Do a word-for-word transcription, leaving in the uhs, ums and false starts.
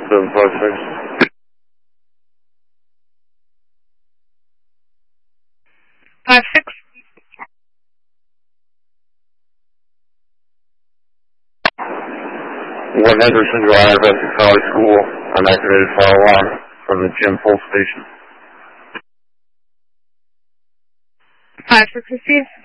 seven five six. Five six. One Henderson Drive, Essex High School. Unactivated fire alarm from the Jim Full Station. Five six receive.